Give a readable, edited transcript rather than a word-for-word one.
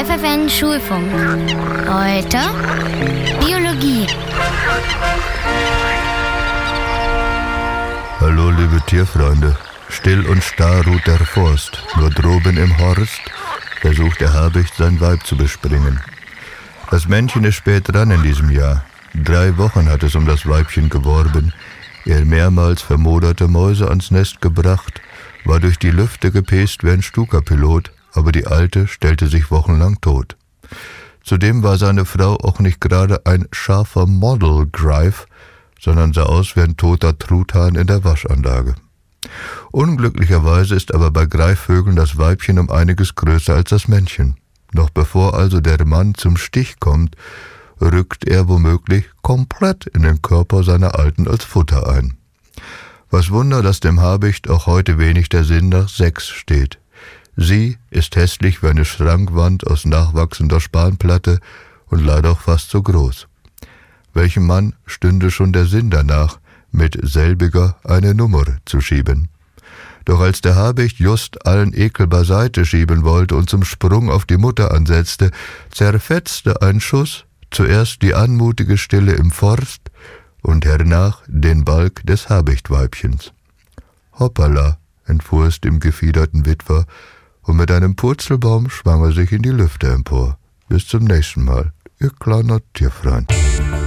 FFN Schulfunk. Heute Biologie. Hallo liebe Tierfreunde, still und starr ruht der Forst, nur droben im Horst versucht der Habicht sein Weib zu bespringen. Das Männchen ist spät dran in diesem Jahr. 3 Wochen hat es um das Weibchen geworben, ihr mehrmals vermoderte Mäuse ans Nest gebracht, war durch die Lüfte gepäst wie ein Stuka-Pilot, aber die Alte stellte sich wochenlang tot. Zudem war seine Frau auch nicht gerade ein scharfer Model-Greif, sondern sah aus wie ein toter Truthahn in der Waschanlage. Unglücklicherweise ist aber bei Greifvögeln das Weibchen um einiges größer als das Männchen. Noch bevor also der Mann zum Stich kommt, rückt er womöglich komplett in den Körper seiner Alten als Futter ein. Was Wunder, dass dem Habicht auch heute wenig der Sinn nach Sex steht. Sie ist hässlich wie eine Schrankwand aus nachwachsender Spanplatte und leider auch fast so groß. Welchem Mann stünde schon der Sinn danach, mit selbiger eine Nummer zu schieben? Doch als der Habicht just allen Ekel beiseite schieben wollte und zum Sprung auf die Mutter ansetzte, zerfetzte ein Schuss zuerst die anmutige Stille im Forst und hernach den Balg des Habichtweibchens. Hoppala, entfuhr es dem gefiederten Witwer, und mit einem Purzelbaum schwang er sich in die Lüfte empor. Bis zum nächsten Mal, Ihr kleiner Tierfreund.